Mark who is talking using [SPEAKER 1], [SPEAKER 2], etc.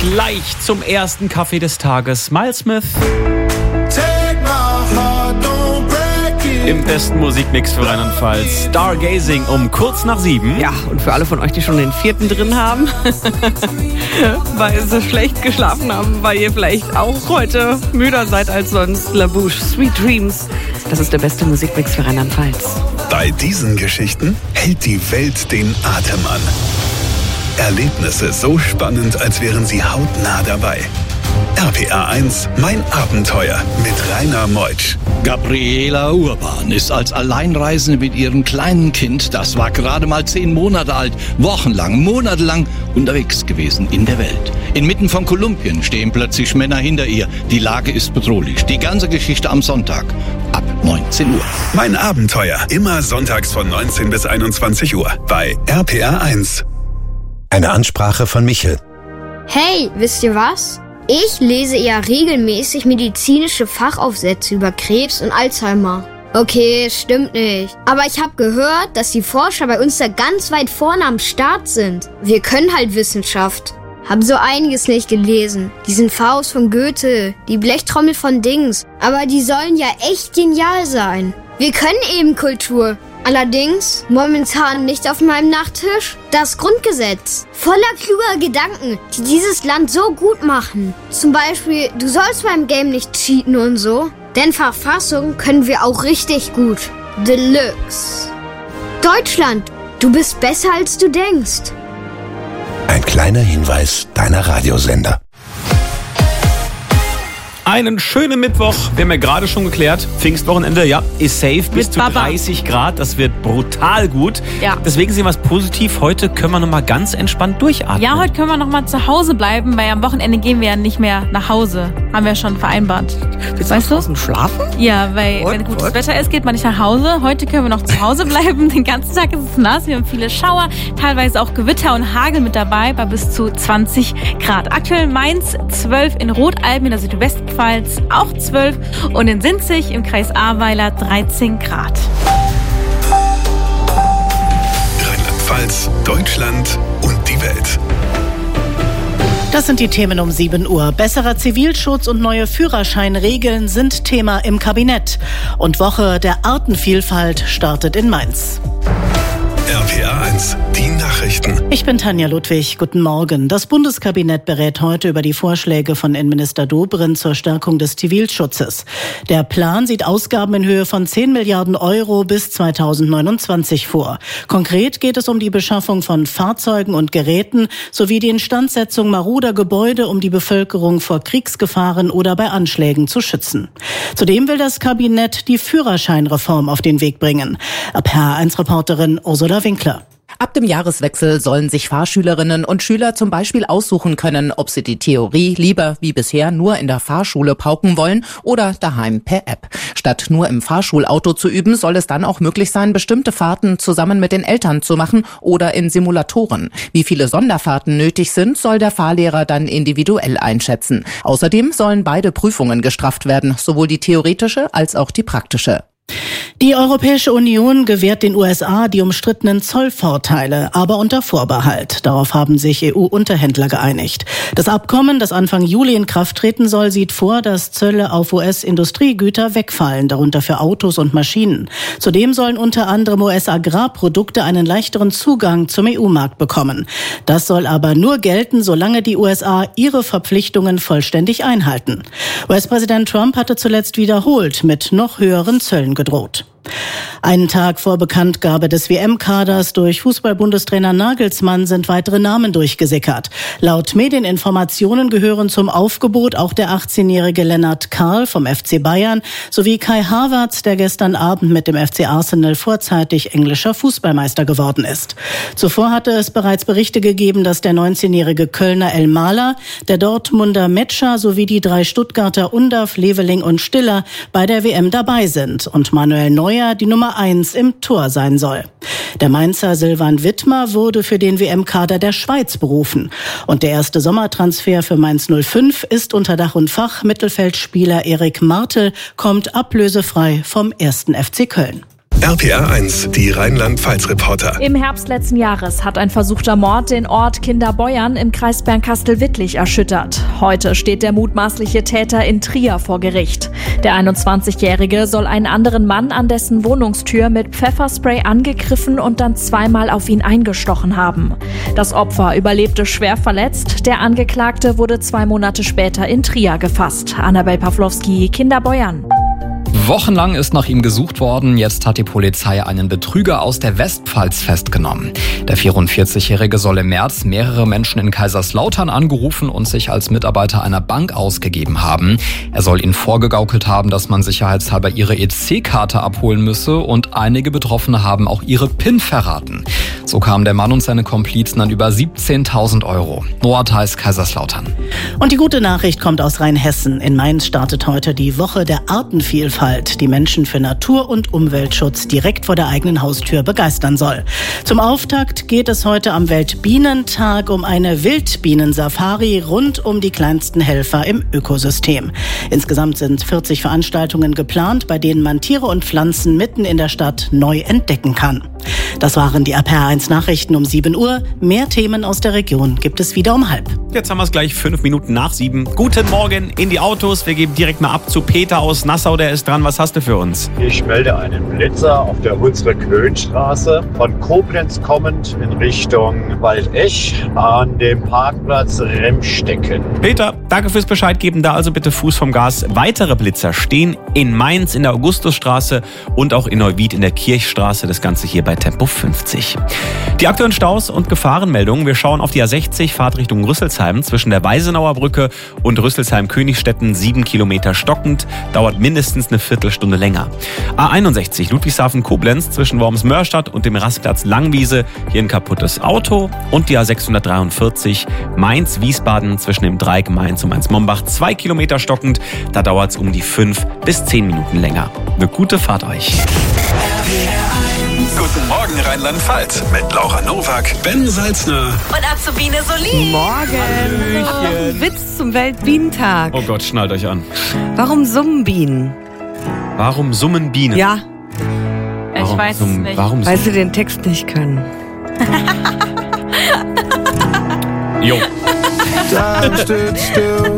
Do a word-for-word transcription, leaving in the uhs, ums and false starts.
[SPEAKER 1] gleich zum ersten Kaffee des Tages. Miles Smith im besten Musikmix für Rheinland-Pfalz. Stargazing um kurz nach sieben.
[SPEAKER 2] Ja, und für alle von euch, die schon den vierten drin haben, weil sie schlecht geschlafen haben, weil ihr vielleicht auch heute müder seid als sonst. La Bouche, Sweet Dreams. Das ist der beste Musikmix für Rheinland-Pfalz.
[SPEAKER 3] Bei diesen Geschichten hält die Welt den Atem an. Erlebnisse so spannend, als wären sie hautnah dabei. R P R eins, mein Abenteuer mit Rainer Meutsch.
[SPEAKER 4] Gabriela Urban ist als Alleinreisende mit ihrem kleinen Kind, das war gerade mal zehn Monate alt, wochenlang, monatelang unterwegs gewesen in der Welt. Inmitten von Kolumbien stehen plötzlich Männer hinter ihr. Die Lage ist bedrohlich. Die ganze Geschichte am Sonntag ab neunzehn Uhr.
[SPEAKER 3] Mein Abenteuer, immer sonntags von neunzehn bis einundzwanzig Uhr bei R P R eins.
[SPEAKER 5] Eine Ansprache von Michel.
[SPEAKER 6] Hey, wisst ihr was? Ich lese ja regelmäßig medizinische Fachaufsätze über Krebs und Alzheimer. Okay, stimmt nicht. Aber ich habe gehört, dass die Forscher bei uns da ganz weit vorne am Start sind. Wir können halt Wissenschaft. Hab so einiges nicht gelesen. Diesen Faust von Goethe, die Blechtrommel von Dings. Aber die sollen ja echt genial sein. Wir können eben Kultur. Allerdings momentan nicht auf meinem Nachttisch das Grundgesetz. Voller kluger Gedanken, die dieses Land so gut machen. Zum Beispiel, du sollst beim Game nicht cheaten und so. Denn Verfassung können wir auch richtig gut. Deluxe. Deutschland, du bist besser als du denkst.
[SPEAKER 5] Ein kleiner Hinweis deiner Radiosender.
[SPEAKER 1] Einen schönen Mittwoch. Wir haben ja gerade schon geklärt. Pfingstwochenende, ja, ist safe. Bis
[SPEAKER 2] Mit
[SPEAKER 1] zu
[SPEAKER 2] Baba.
[SPEAKER 1] dreißig Grad. Das wird brutal gut.
[SPEAKER 2] Ja.
[SPEAKER 1] Deswegen sehen wir es positiv. Heute können wir nochmal ganz entspannt durchatmen.
[SPEAKER 7] Ja, heute können wir noch mal zu Hause bleiben, weil am Wochenende gehen wir ja nicht mehr nach Hause. Haben wir schon vereinbart.
[SPEAKER 2] Willst
[SPEAKER 7] Weißt
[SPEAKER 2] du
[SPEAKER 7] du?
[SPEAKER 2] draußen schlafen?
[SPEAKER 7] Ja, weil
[SPEAKER 2] What?
[SPEAKER 7] wenn gutes
[SPEAKER 2] What?
[SPEAKER 7] Wetter ist, geht man nicht nach Hause. Heute können wir noch zu Hause bleiben. Den ganzen Tag ist es nass. Wir haben viele Schauer, teilweise auch Gewitter und Hagel mit dabei bei bis zu zwanzig Grad. Aktuell Mainz zwölf, in Rotalben in der Südwestpfalz auch zwölf und in Sinzig im Kreis Ahrweiler dreizehn Grad.
[SPEAKER 3] Rheinland-Pfalz, Deutschland und die Welt.
[SPEAKER 8] Das sind die Themen um sieben Uhr. Besserer Zivilschutz und neue Führerscheinregeln sind Thema im Kabinett. Und Woche der Artenvielfalt startet in Mainz.
[SPEAKER 3] R P R eins, die Nachrichten.
[SPEAKER 8] Ich bin Tanja Ludwig. Guten Morgen. Das Bundeskabinett berät heute über die Vorschläge von Innenminister Dobrindt zur Stärkung des Zivilschutzes. Der Plan sieht Ausgaben in Höhe von zehn Milliarden Euro bis zweitausendneunundzwanzig vor. Konkret geht es um die Beschaffung von Fahrzeugen und Geräten sowie die Instandsetzung maroder Gebäude, um die Bevölkerung vor Kriegsgefahren oder bei Anschlägen zu schützen. Zudem will das Kabinett die Führerscheinreform auf den Weg bringen. R P R eins Reporterin Ursula Winkler.
[SPEAKER 9] Ab dem Jahreswechsel sollen sich Fahrschülerinnen und Schüler zum Beispiel aussuchen können, ob sie die Theorie lieber wie bisher nur in der Fahrschule pauken wollen oder daheim per App. Statt nur im Fahrschulauto zu üben, soll es dann auch möglich sein, bestimmte Fahrten zusammen mit den Eltern zu machen oder in Simulatoren. Wie viele Sonderfahrten nötig sind, soll der Fahrlehrer dann individuell einschätzen. Außerdem sollen beide Prüfungen gestrafft werden, sowohl die theoretische als auch die praktische.
[SPEAKER 8] Die Europäische Union gewährt den U S A die umstrittenen Zollvorteile, aber unter Vorbehalt. Darauf haben sich E U-Unterhändler geeinigt. Das Abkommen, das Anfang Juli in Kraft treten soll, sieht vor, dass Zölle auf U S-Industriegüter wegfallen, darunter für Autos und Maschinen. Zudem sollen unter anderem U S-Agrarprodukte einen leichteren Zugang zum E U-Markt bekommen. Das soll aber nur gelten, solange die U S A ihre Verpflichtungen vollständig einhalten. U S-Präsident Trump hatte zuletzt wiederholt mit noch höheren Zöllen gedroht. Einen Tag vor Bekanntgabe des W M-Kaders durch Fußball-Bundestrainer Nagelsmann sind weitere Namen durchgesickert. Laut Medieninformationen gehören zum Aufgebot auch der achtzehnjährige Lennart Karl vom F C Bayern sowie Kai Havertz, der gestern Abend mit dem F C Arsenal vorzeitig englischer Fußballmeister geworden ist. Zuvor hatte es bereits Berichte gegeben, dass der neunzehnjährige Kölner El Maler, der Dortmunder Metscher sowie die drei Stuttgarter Undav, Leveling und Stiller bei der W M dabei sind und Manuel Neuer die Nummer eins im Tor sein soll. Der Mainzer Silvan Wittmer wurde für den W M-Kader der Schweiz berufen. Und der erste Sommertransfer für Mainz null fünf ist unter Dach und Fach. Mittelfeldspieler Erik Martel kommt ablösefrei vom ersten F C Köln.
[SPEAKER 3] R P R eins, die Rheinland-Pfalz-Reporter.
[SPEAKER 10] Im Herbst letzten Jahres hat ein versuchter Mord den Ort Kinderboyern im Kreis Bernkastel-Wittlich erschüttert. Heute steht der mutmaßliche Täter in Trier vor Gericht. Der einundzwanzigjährige soll einen anderen Mann an dessen Wohnungstür mit Pfefferspray angegriffen und dann zweimal auf ihn eingestochen haben. Das Opfer überlebte schwer verletzt. Der Angeklagte wurde zwei Monate später in Trier gefasst. Annabel Pawlowski, Kinderboyern.
[SPEAKER 11] Wochenlang ist nach ihm gesucht worden. Jetzt hat die Polizei einen Betrüger aus der Westpfalz festgenommen. Der vierundvierzigjährige soll im März mehrere Menschen in Kaiserslautern angerufen und sich als Mitarbeiter einer Bank ausgegeben haben. Er soll ihnen vorgegaukelt haben, dass man sicherheitshalber ihre E C-Karte abholen müsse, und einige Betroffene haben auch ihre PIN verraten. So kamen der Mann und seine Komplizen an über siebzehntausend Euro. Noah Theis, Kaiserslautern.
[SPEAKER 8] Und die gute Nachricht kommt aus Rheinhessen. In Mainz startet heute die Woche der Artenvielfalt, die Menschen für Natur- und Umweltschutz direkt vor der eigenen Haustür begeistern soll. Zum Auftakt geht es heute am Weltbienentag um eine Wildbienensafari rund um die kleinsten Helfer im Ökosystem. Insgesamt sind vierzig Veranstaltungen geplant, bei denen man Tiere und Pflanzen mitten in der Stadt neu entdecken kann. Das waren die R P R eins Nachrichten um sieben Uhr. Mehr Themen aus der Region gibt es wieder um halb.
[SPEAKER 1] Jetzt haben wir es gleich fünf Minuten nach sieben. Guten Morgen in die Autos. Wir geben direkt mal ab zu Peter aus Nassau. Der ist dran. Was hast du für uns?
[SPEAKER 12] Ich melde einen Blitzer auf der Hunsrück-Höhenstraße von Koblenz kommend in Richtung Waldech an dem Parkplatz Remstecken.
[SPEAKER 1] Peter, danke fürs Bescheid geben. Da also bitte Fuß vom Gas. Weitere Blitzer stehen in Mainz in der Augustusstraße und auch in Neuwied in der Kirchstraße. Das Ganze hier bei Tempo fünfzig. Die aktuellen Staus und Gefahrenmeldungen. Wir schauen auf die A sechzig, Fahrt Richtung Rüsselsheim zwischen der Weisenauer Brücke und Rüsselsheim-Königstetten. Sieben Kilometer stockend, dauert mindestens eine Viertelstunde länger. A einundsechzig, Ludwigshafen-Koblenz zwischen Worms-Mörstadt und dem Rastplatz Langwiese. Hier ein kaputtes Auto. Und die A sechshundertdreiundvierzig, Mainz-Wiesbaden zwischen dem Dreieck Mainz und Mainz-Mombach. Zwei Kilometer stockend, da dauert es um die fünf bis zehn Minuten länger. Eine gute Fahrt euch.
[SPEAKER 3] Guten Morgen Rheinland-Pfalz mit Laura Nowak, Ben Salzner
[SPEAKER 7] Und Azubine Solin.
[SPEAKER 2] Morgen. Oh, Witz zum Weltbienentag.
[SPEAKER 1] Oh Gott, schnallt euch an.
[SPEAKER 2] Warum summen Bienen?
[SPEAKER 1] Warum summen Bienen?
[SPEAKER 2] Ja.
[SPEAKER 7] Ich
[SPEAKER 1] warum
[SPEAKER 7] weiß
[SPEAKER 1] summen,
[SPEAKER 7] es nicht.
[SPEAKER 1] Warum
[SPEAKER 2] Weil sie den Text nicht können.
[SPEAKER 1] Jo.
[SPEAKER 5] Time stood still.